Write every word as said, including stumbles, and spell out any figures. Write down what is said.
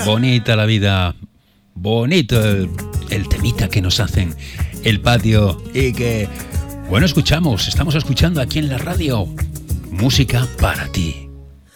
Bonita la vida, bonito el, el temita que nos hacen El Patio y que, bueno, escuchamos, estamos escuchando aquí en la radio música para ti.